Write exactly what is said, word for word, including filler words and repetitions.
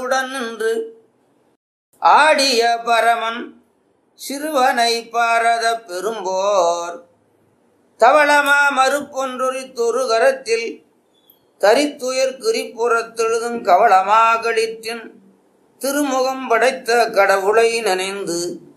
அன்புடன் நின்று ஆடிய பரமன் சிறுவனை பாரத பெரும்போர் தவளமா மறுப்பொன்றொரித்தொரு கரத்தில் தரித்துயர் குறிப்புறத்தெழுதும் கவளமா களிற்றின் திருமுகம் படைத்த கடவுளை நினைந்து